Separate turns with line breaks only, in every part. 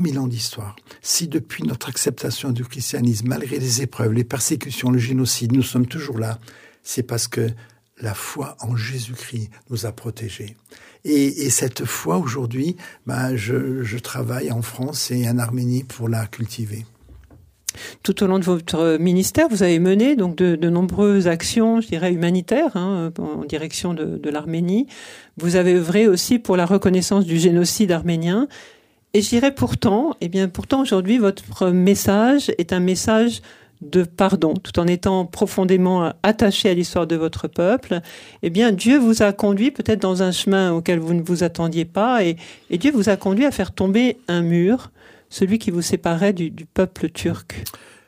1000 ans d'histoire. Si depuis notre acceptation du christianisme, malgré les épreuves, les persécutions, le génocide, nous sommes toujours là, c'est parce que la foi en Jésus-Christ nous a protégés. Et cette foi, aujourd'hui, je travaille en France et en Arménie pour la cultiver.
Tout au long de votre ministère, vous avez mené donc de nombreuses actions, je dirais, humanitaires en direction de l'Arménie. Vous avez œuvré aussi pour la reconnaissance du génocide arménien. Et je dirais pourtant aujourd'hui, votre message est un message de pardon, tout en étant profondément attaché à l'histoire de votre peuple. Eh bien, Dieu vous a conduit peut-être dans un chemin auquel vous ne vous attendiez pas, et Dieu vous a conduit à faire tomber un mur, celui qui vous séparait du peuple turc.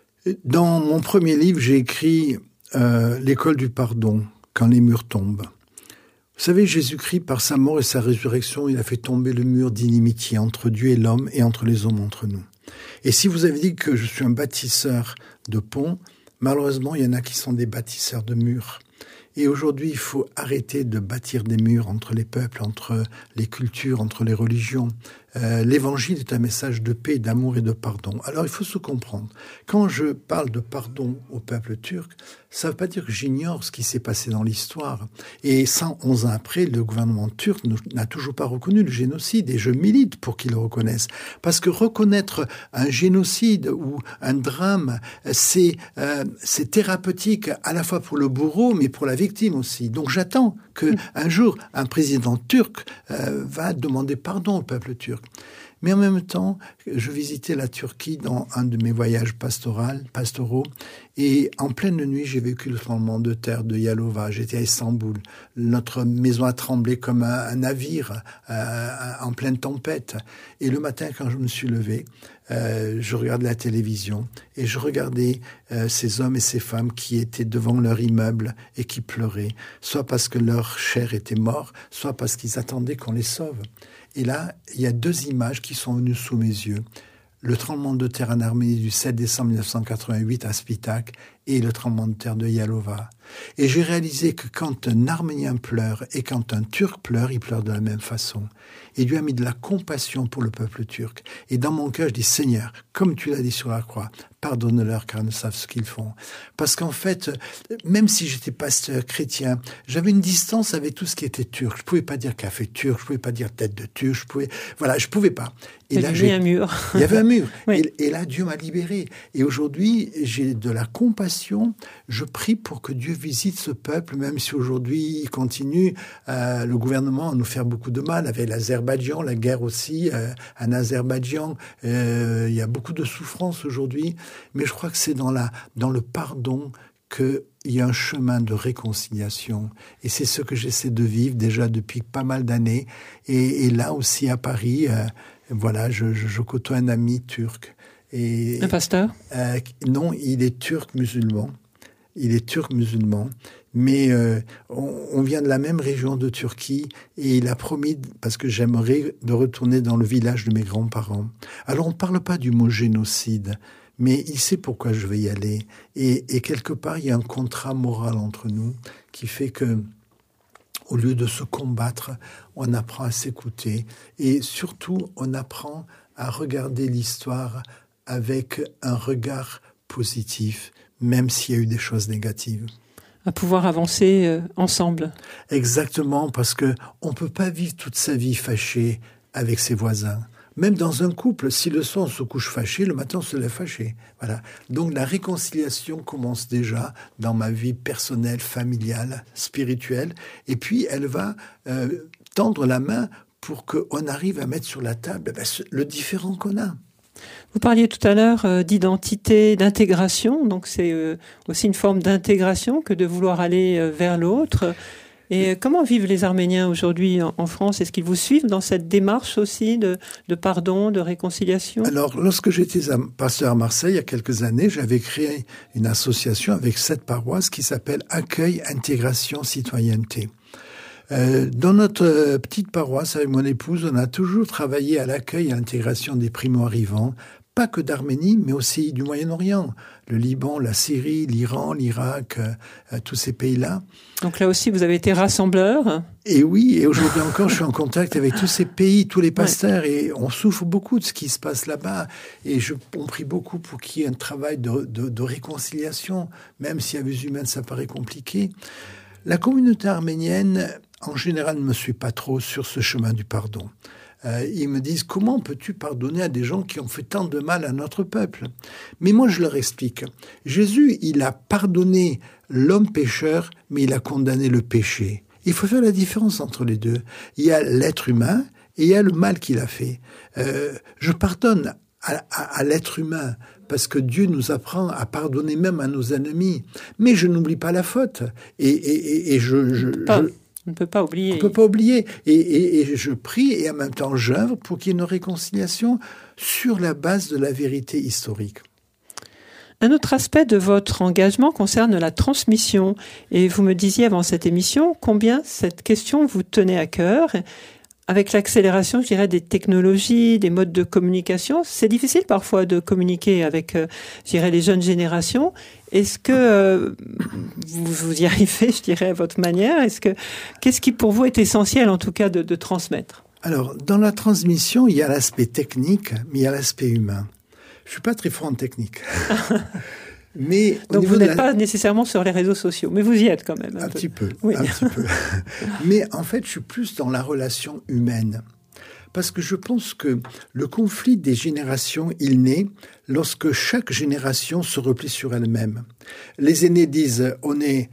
Dans mon premier livre, j'ai écrit l'école du pardon, quand les murs tombent. Vous savez, Jésus-Christ, par sa mort et sa résurrection, il a fait tomber le mur d'inimitié entre Dieu et l'homme et entre les hommes entre nous. Et si vous avez dit que je suis un bâtisseur de ponts, malheureusement, il y en a qui sont des bâtisseurs de murs. Et aujourd'hui, il faut arrêter de bâtir des murs entre les peuples, entre les cultures, entre les religions. L'évangile est un message de paix, d'amour et de pardon. Alors, il faut se comprendre. Quand je parle de pardon au peuple turc, ça ne veut pas dire que j'ignore ce qui s'est passé dans l'histoire. Et 111 ans après, le gouvernement turc n'a toujours pas reconnu le génocide. Et je milite pour qu'il le reconnaisse. Parce que reconnaître un génocide ou un drame, c'est thérapeutique à la fois pour le bourreau, mais pour la victime aussi. Donc j'attends qu'un jour, un président turc va demander pardon au peuple turc. Mais en même temps, je visitais la Turquie dans un de mes voyages pastoraux, et en pleine nuit, j'ai vécu le tremblement de terre de Yalova. J'étais à Istanbul. Notre maison a tremblé comme un navire en pleine tempête. Et le matin, quand je me suis levé, je regardais la télévision et je regardais ces hommes et ces femmes qui étaient devant leur immeuble et qui pleuraient, soit parce que leur cher était mort, soit parce qu'ils attendaient qu'on les sauve. Et là, il y a deux images qui sont venues sous mes yeux. Le tremblement de terre en Arménie du 7 décembre 1988 à Spitak et le tremblement de terre de Yalova. Et j'ai réalisé que quand un Arménien pleure et quand un Turc pleure, il pleure de la même façon. Et Dieu a mis de la compassion pour le peuple turc. Et dans mon cœur, je dis, Seigneur, comme tu l'as dit sur la croix, pardonne-leur car ils ne savent ce qu'ils font. Parce qu'en fait, même si j'étais pasteur chrétien, j'avais une distance avec tout ce qui était turc. Je pouvais pas dire café turc, je pouvais pas dire tête de turc, je pouvais pas.
Et là, il y avait un mur.
Il y avait un mur.
Oui.
Et là, Dieu m'a libéré. Et aujourd'hui, j'ai de la compassion. Je prie pour que Dieu visite ce peuple, même si aujourd'hui, il continue, le gouvernement, à nous faire beaucoup de mal, avec l'Azerbaïdjan, la guerre aussi, en Azerbaïdjan. Il y a beaucoup de souffrance aujourd'hui. Mais je crois que c'est dans le pardon qu'il y a un chemin de réconciliation. Et c'est ce que j'essaie de vivre déjà depuis pas mal d'années. Et là aussi, à Paris, voilà, je côtoie un ami turc. Et,
un pasteur
non, il est turc musulman. Mais on vient de la même région de Turquie et il a promis, parce que j'aimerais, de retourner dans le village de mes grands-parents. Alors on ne parle pas du mot génocide, mais il sait pourquoi je vais y aller. Et quelque part, il y a un contrat moral entre nous qui fait que, au lieu de se combattre, on apprend à s'écouter. Et surtout, on apprend à regarder l'histoire avec un regard positif, même s'il y a eu des choses négatives.
À pouvoir avancer ensemble.
Exactement, parce qu'on ne peut pas vivre toute sa vie fâché avec ses voisins. Même dans un couple, si le soir on se couche fâché, le matin on se lève fâché. Voilà. Donc la réconciliation commence déjà dans ma vie personnelle, familiale, spirituelle. Et puis elle va tendre la main pour qu'on arrive à mettre sur la table le différent qu'on a.
Vous parliez tout à l'heure d'identité, d'intégration. Donc c'est aussi une forme d'intégration que de vouloir aller vers l'autre. Et comment vivent les Arméniens aujourd'hui en France? Est-ce qu'ils vous suivent dans cette démarche aussi de pardon, de réconciliation?
Alors, lorsque j'étais pasteur à Marseille, il y a quelques années, j'avais créé une association avec 7 paroisses qui s'appelle Accueil, Intégration, Citoyenneté. Dans notre petite paroisse, avec mon épouse, on a toujours travaillé à l'accueil et à l'intégration des primo-arrivants pas que d'Arménie, mais aussi du Moyen-Orient, le Liban, la Syrie, l'Iran, l'Irak, tous ces pays-là.
Donc là aussi, vous avez été rassembleur.
Et oui, et aujourd'hui encore, je suis en contact avec tous ces pays, tous les pasteurs, et on souffre beaucoup de ce qui se passe là-bas. Et on prie beaucoup pour qu'il y ait un travail de réconciliation, même si à vue humaine, ça paraît compliqué. La communauté arménienne, en général, ne me suit pas trop sur ce chemin du pardon. Ils me disent, comment peux-tu pardonner à des gens qui ont fait tant de mal à notre peuple? Mais moi, je leur explique. Jésus, il a pardonné l'homme pécheur, mais il a condamné le péché. Il faut faire la différence entre les deux. Il y a l'être humain et il y a le mal qu'il a fait. Je pardonne à l'être humain parce que Dieu nous apprend à pardonner même à nos ennemis. Mais je n'oublie pas la faute.
On ne peut pas oublier.
On ne peut pas oublier. Et je prie et en même temps j'œuvre pour qu'il y ait une réconciliation sur la base de la vérité historique.
Un autre aspect de votre engagement concerne la transmission. Et vous me disiez avant cette émission combien cette question vous tenait à cœur. Avec l'accélération, je dirais, des technologies, des modes de communication, c'est difficile parfois de communiquer avec, je dirais, les jeunes générations. Est-ce que vous y arrivez, je dirais, à votre manière? Qu'est-ce qui pour vous est essentiel, en tout cas, de transmettre?
Alors, dans la transmission, il y a l'aspect technique, mais il y a l'aspect humain. Je suis pas très fort en technique. Mais
donc vous n'êtes pas nécessairement sur les réseaux sociaux, mais vous y êtes quand même.
Un petit peu.
Oui.
Mais en fait, je suis plus dans la relation humaine. Parce que je pense que le conflit des générations, il naît lorsque chaque génération se replie sur elle-même. Les aînés disent, on est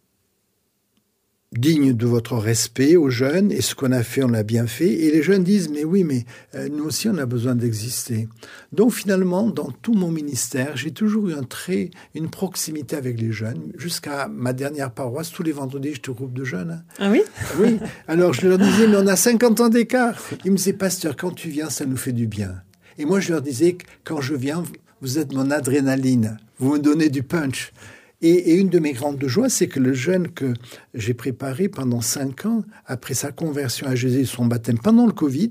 digne de votre respect aux jeunes, et ce qu'on a fait, on l'a bien fait. Et les jeunes disent, mais oui, mais nous aussi, on a besoin d'exister. Donc finalement, dans tout mon ministère, j'ai toujours eu une proximité avec les jeunes. Jusqu'à ma dernière paroisse, tous les vendredis, j'étais au groupe de jeunes.
Ah oui?
Oui. Alors je leur disais, mais on a 50 ans d'écart. Ils me disaient, pasteur, quand tu viens, ça nous fait du bien. Et moi, je leur disais, quand je viens, vous êtes mon adrénaline. Vous me donnez du punch. Et une de mes grandes joies, c'est que le jeune que j'ai préparé pendant 5 ans, après sa conversion à Jésus et son baptême pendant le Covid,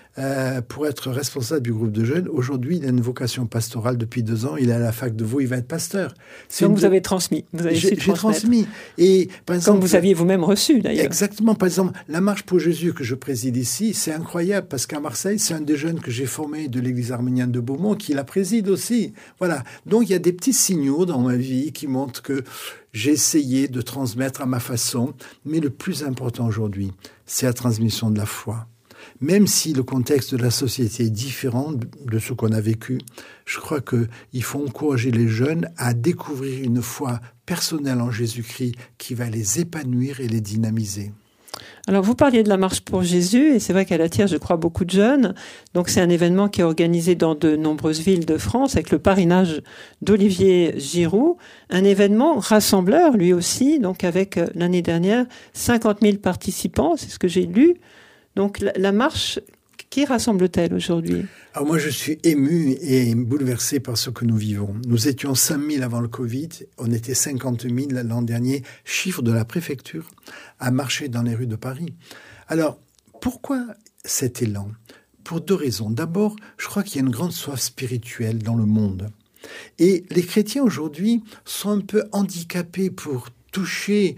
pour être responsable du groupe de jeunes, aujourd'hui, il a une vocation pastorale depuis 2 ans. Il est à la fac de Vaud, il va être pasteur.
Donc vous avez transmis.
J'ai transmis. Et, par exemple,
comme vous aviez vous-même reçu, d'ailleurs.
Exactement. Par exemple, la Marche pour Jésus que je préside ici, c'est incroyable parce qu'à Marseille, c'est un des jeunes que j'ai formé de l'église arménienne de Beaumont qui la préside aussi. Voilà. Donc, il y a des petits signaux dans ma vie qui montrent que j'ai essayé de transmettre à ma façon. Mais le plus important aujourd'hui, c'est la transmission de la foi. Même si le contexte de la société est différent de ce qu'on a vécu, je crois qu'il faut encourager les jeunes à découvrir une foi personnelle en Jésus-Christ qui va les épanouir et les dynamiser.
Alors, vous parliez de la Marche pour Jésus, et c'est vrai qu'elle attire, je crois, beaucoup de jeunes. Donc, c'est un événement qui est organisé dans de nombreuses villes de France, avec le parrainage d'Olivier Giroud. Un événement rassembleur, lui aussi, donc avec, l'année dernière, 50 000 participants, c'est ce que j'ai lu. Donc, la marche, qui rassemble-t-elle aujourd'hui?
Alors moi, je suis ému et bouleversé par ce que nous vivons. Nous étions 5 000 avant le Covid, on était 50 000 l'an dernier, chiffre de la préfecture, à marcher dans les rues de Paris. Alors, pourquoi cet élan? Pour 2 raisons. D'abord, je crois qu'il y a une grande soif spirituelle dans le monde. Et les chrétiens aujourd'hui sont un peu handicapés pour toucher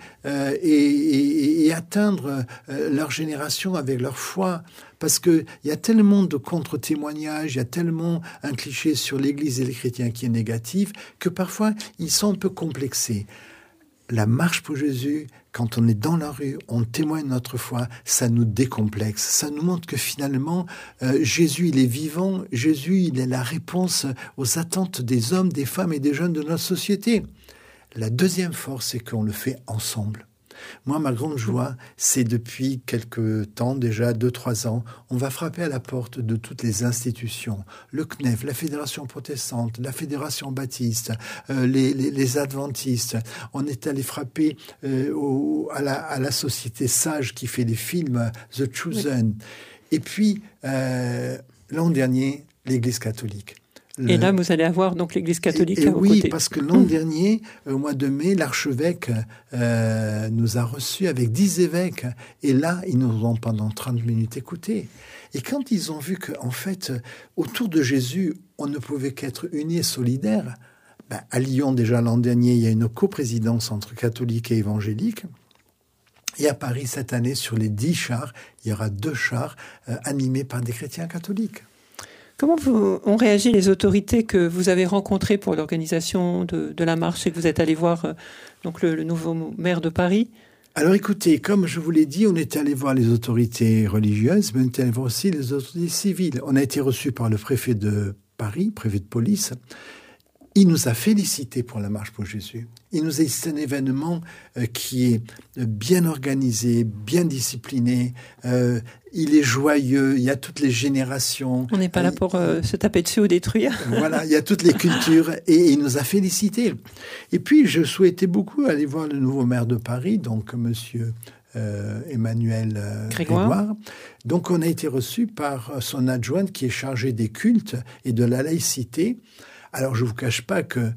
et atteindre leur génération avec leur foi. Parce qu'il y a tellement de contre-témoignages, il y a tellement un cliché sur l'Église et les chrétiens qui est négatif, que parfois ils sont un peu complexés. La marche pour Jésus, quand on est dans la rue, on témoigne de notre foi, ça nous décomplexe. Ça nous montre que finalement, Jésus, il est vivant. Jésus, il est la réponse aux attentes des hommes, des femmes et des jeunes de notre société. La deuxième force, c'est qu'on le fait ensemble. Moi, ma grande joie, c'est depuis quelques temps, déjà 2-3 ans, on va frapper à la porte de toutes les institutions. Le CNEF, la Fédération protestante, la Fédération baptiste, les adventistes. On est allé frapper à la Société Sage qui fait des films, The Chosen. Et puis, l'an dernier, l'Église catholique.
Et là, vous allez avoir donc l'Église catholique à vos
côtés.
Oui,
parce que l'an dernier, au mois de mai, l'archevêque nous a reçus avec 10 évêques. Et là, ils nous ont pendant 30 minutes écoutés. Et quand ils ont vu qu'en fait, autour de Jésus, on ne pouvait qu'être unis et solidaires, à Lyon, déjà l'an dernier, il y a une coprésidence entre catholiques et évangéliques. Et à Paris, cette année, sur les 10 chars, il y aura 2 chars animés par des chrétiens catholiques.
Comment ont réagi les autorités que vous avez rencontrées pour l'organisation de la marche et que vous êtes allé voir donc le nouveau maire de Paris ?
Alors écoutez, comme je vous l'ai dit, on était allé voir les autorités religieuses, mais on était allé voir aussi les autorités civiles. On a été reçus par le préfet de Paris, préfet de police. Il nous a félicités pour la marche pour Jésus. Il nous a dit c'est un événement qui est bien organisé, bien discipliné. Il est joyeux, il y a toutes les générations.
On n'est pas là pour se taper dessus ou détruire.
Voilà, il y a toutes les cultures et il nous a félicités. Et puis, je souhaitais beaucoup aller voir le nouveau maire de Paris, donc monsieur Emmanuel Grégoire. Donc, on a été reçus par son adjointe qui est chargée des cultes et de la laïcité. Alors, je ne vous cache pas que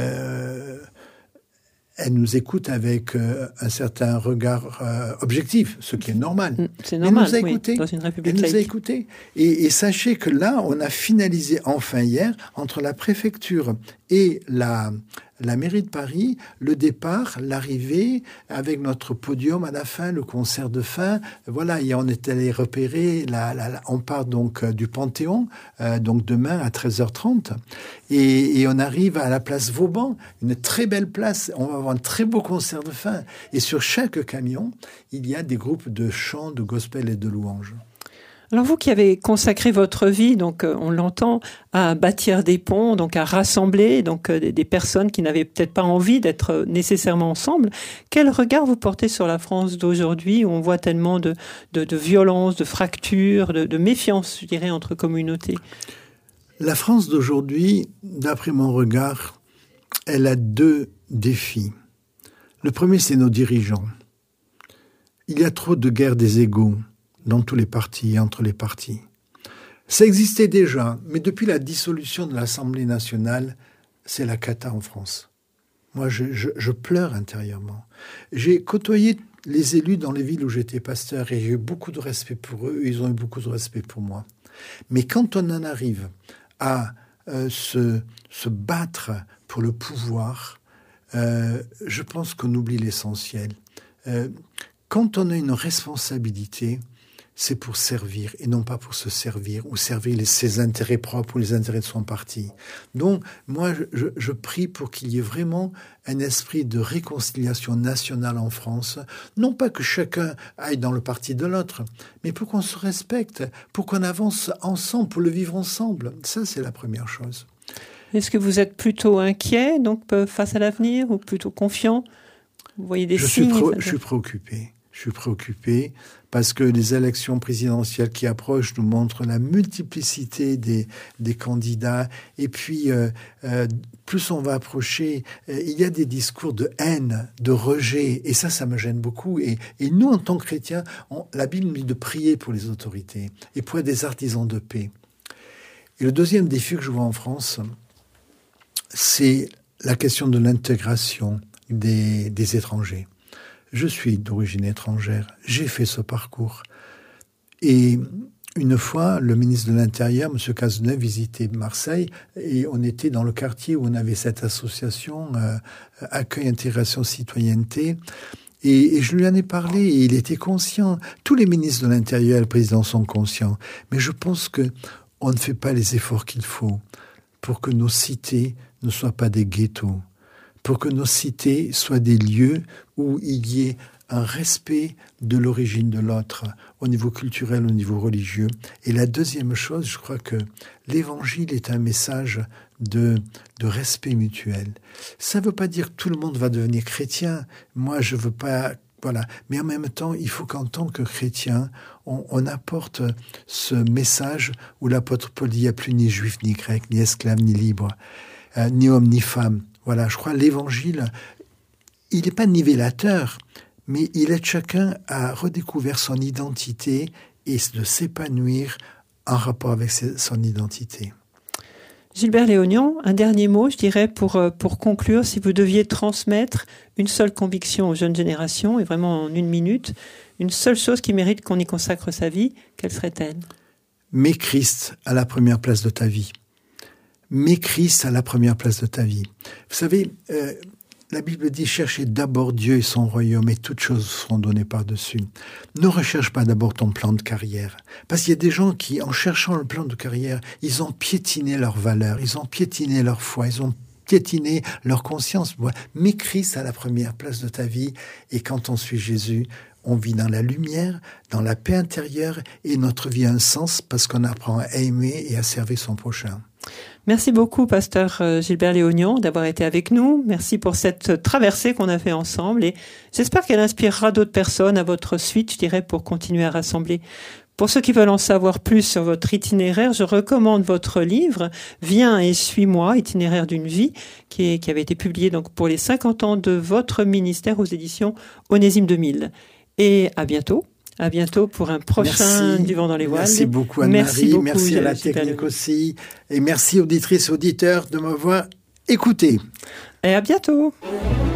elle nous écoute avec un certain regard objectif, ce qui est normal.
C'est normal,
elle nous a écoutés.
Dans une république
laïque.
Elle
nous a écoutés. Et sachez que là, on a finalisé enfin hier, entre la préfecture et la mairie de Paris, le départ, l'arrivée, avec notre podium à la fin, le concert de fin. Voilà, et on est allé repérer, on part donc du Panthéon, donc demain à 13h30, et on arrive à la place Vauban, une très belle place. On va avoir un très beau concert de fin. Et sur chaque camion, il y a des groupes de chants, de gospel et de louanges.
Alors vous qui avez consacré votre vie, donc on l'entend, à bâtir des ponts, donc à rassembler donc des personnes qui n'avaient peut-être pas envie d'être nécessairement ensemble, quel regard vous portez sur la France d'aujourd'hui où on voit tellement de violence, de fractures, de méfiance, je dirais, entre communautés ?
La France d'aujourd'hui, d'après mon regard, elle a 2 défis. Le premier, c'est nos dirigeants. Il y a trop de guerre des égos dans tous les partis et entre les partis. Ça existait déjà, mais depuis la dissolution de l'Assemblée nationale, c'est la cata en France. Moi, je pleure intérieurement. J'ai côtoyé les élus dans les villes où j'étais pasteur et j'ai eu beaucoup de respect pour eux, ils ont eu beaucoup de respect pour moi. Mais quand on en arrive à se battre pour le pouvoir, je pense qu'on oublie l'essentiel. Quand on a une responsabilité, c'est pour servir et non pas pour se servir ou servir ses intérêts propres ou les intérêts de son parti. Donc, moi, je prie pour qu'il y ait vraiment un esprit de réconciliation nationale en France. Non pas que chacun aille dans le parti de l'autre, mais pour qu'on se respecte, pour qu'on avance ensemble, pour le vivre ensemble. Ça, c'est la première chose.
Est-ce que vous êtes plutôt inquiet donc, face à l'avenir ou plutôt confiant ? Vous voyez des signes ?
Je suis préoccupé. Je suis préoccupé parce que les élections présidentielles qui approchent nous montrent la multiplicité des candidats. Et puis, plus on va approcher, il y a des discours de haine, de rejet. Et ça me gêne beaucoup. Et nous, en tant que chrétiens, la Bible nous dit de prier pour les autorités et pour être des artisans de paix. Et le deuxième défi que je vois en France, c'est la question de l'intégration des étrangers. Je suis d'origine étrangère, j'ai fait ce parcours. Et une fois, le ministre de l'Intérieur, M. Cazeneuve, visitait Marseille et on était dans le quartier où on avait cette association Accueil, Intégration, Citoyenneté. Et je lui en ai parlé et il était conscient. Tous les ministres de l'Intérieur et le président sont conscients. Mais je pense qu'on ne fait pas les efforts qu'il faut pour que nos cités ne soient pas des ghettos. Pour que nos cités soient des lieux où il y ait un respect de l'origine de l'autre, au niveau culturel, au niveau religieux. Et la deuxième chose, je crois que l'Évangile est un message de respect mutuel. Ça ne veut pas dire que tout le monde va devenir chrétien. Moi, je ne veux pas... Voilà. Mais en même temps, il faut qu'en tant que chrétien, on apporte ce message où l'apôtre Paul dit « il n'y a plus ni juif, ni grec, ni esclave, ni libre, ni homme, ni femme ». Voilà, je crois que l'Évangile, il n'est pas nivellateur, mais il aide chacun à redécouvrir son identité et de s'épanouir en rapport avec son identité.
Gilbert Léognan, un dernier mot, je dirais, pour conclure, si vous deviez transmettre une seule conviction aux jeunes générations, et vraiment en 1 minute, une seule chose qui mérite qu'on y consacre sa vie, quelle serait-elle ?
Mets Christ à la première place de ta vie. Mets Christ à la première place de ta vie. Vous savez, la Bible dit « Cherchez d'abord Dieu et son royaume et toutes choses seront données par-dessus ». Ne recherche pas d'abord ton plan de carrière. Parce qu'il y a des gens qui, en cherchant le plan de carrière, ils ont piétiné leurs valeurs, ils ont piétiné leur foi, ils ont piétiné leur conscience. Mets Christ à la première place de ta vie et quand on suit Jésus, on vit dans la lumière, dans la paix intérieure et notre vie a un sens parce qu'on apprend à aimer et à servir son prochain.
Merci beaucoup, pasteur Gilbert Léognan, d'avoir été avec nous. Merci pour cette traversée qu'on a fait ensemble et j'espère qu'elle inspirera d'autres personnes à votre suite, je dirais, pour continuer à rassembler. Pour ceux qui veulent en savoir plus sur votre itinéraire, je recommande votre livre « Viens et suis-moi, itinéraire d'une vie » qui avait été publié donc pour les 50 ans de votre ministère aux éditions Onésime 2000. Et à bientôt. À bientôt pour un prochain Du vent dans les voiles.
Merci beaucoup Anne-Marie, merci à la technique aussi. Et merci auditrices et auditeurs de m'avoir écouté.
Et à bientôt.